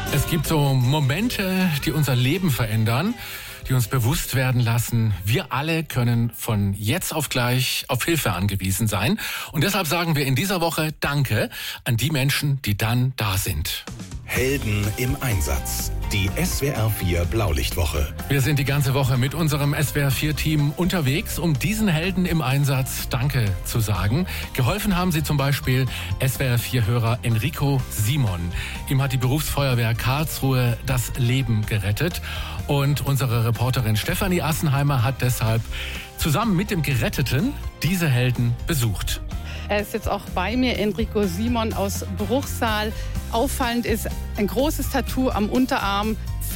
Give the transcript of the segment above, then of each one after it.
Es gibt so Momente, die unser Leben verändern, die uns bewusst werden lassen, wir alle können von jetzt auf gleich auf Hilfe angewiesen sein. Und deshalb sagen wir in dieser Woche Danke an die Menschen, die dann da sind. Helden im Einsatz. Die SWR 4 Blaulichtwoche. Wir sind die ganze Woche mit unserem SWR 4 Team unterwegs, um diesen Helden im Einsatz Danke zu sagen. Geholfen haben sie zum Beispiel SWR 4 Hörer Enrico Simon. Ihm hat die Berufsfeuerwehr Karlsruhe das Leben gerettet. Und unsere Reporterin Stefanie Assenheimer hat deshalb zusammen mit dem Geretteten diese Helden besucht. Er ist jetzt auch bei mir, Enrico Simon aus Bruchsal. Auffallend ist ein großes Tattoo am Unterarm.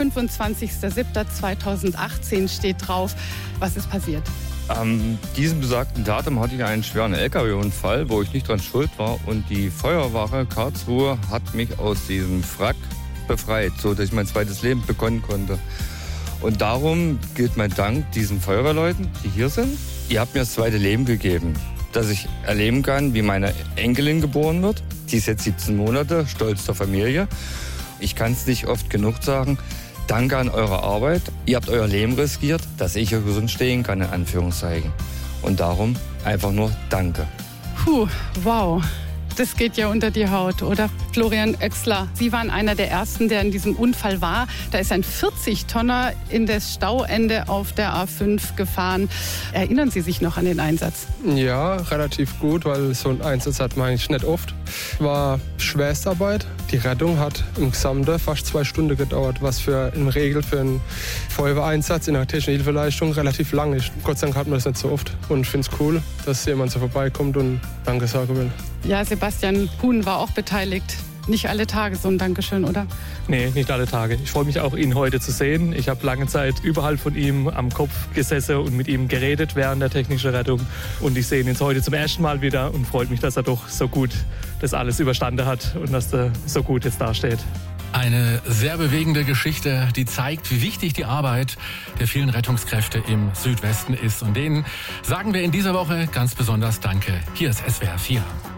25.07.2018 steht drauf. Was ist passiert? An diesem besagten Datum hatte ich einen schweren LKW-Unfall, wo ich nicht dran schuld war. Und die Feuerwache Karlsruhe hat mich aus diesem Wrack befreit, sodass ich mein zweites Leben begonnen konnte. Und darum gilt mein Dank diesen Feuerwehrleuten, die hier sind. Ihr habt mir das zweite Leben gegeben, dass ich erleben kann, wie meine Enkelin geboren wird. Die ist jetzt 17 Monate, stolz der Familie. Ich kann es nicht oft genug sagen. Danke an eure Arbeit. Ihr habt euer Leben riskiert, dass ich hier gesund stehen kann, in Anführungszeichen. Und darum einfach nur Danke. Puh, wow. Das geht ja unter die Haut, oder? Florian Oechsler, Sie waren einer der Ersten, der in diesem Unfall war. Da ist ein 40-Tonner in das Stauende auf der A5 gefahren. Erinnern Sie sich noch an den Einsatz? Ja, relativ gut, weil so ein Einsatz hat man eigentlich nicht oft. War Schwerstarbeit. Die Rettung hat im Gesamten fast 2 Stunden gedauert, was im Regel für einen Feuerwehreinsatz in der technischen Hilfeleistung relativ lang ist. Gott sei Dank hat man das nicht so oft. Und ich finde es cool, dass jemand so vorbeikommt und Danke sagen will. Ja, Sebastian Huhn war auch beteiligt. Nicht alle Tage so ein Dankeschön, oder? Nee, nicht alle Tage. Ich freue mich auch, ihn heute zu sehen. Ich habe lange Zeit überall von ihm am Kopf gesessen und mit ihm geredet während der technischen Rettung. Und ich sehe ihn jetzt heute zum ersten Mal wieder und freut mich, dass er doch so gut das alles überstanden hat und dass er so gut jetzt dasteht. Eine sehr bewegende Geschichte, die zeigt, wie wichtig die Arbeit der vielen Rettungskräfte im Südwesten ist. Und denen sagen wir in dieser Woche ganz besonders Danke. Hier ist SWR 4.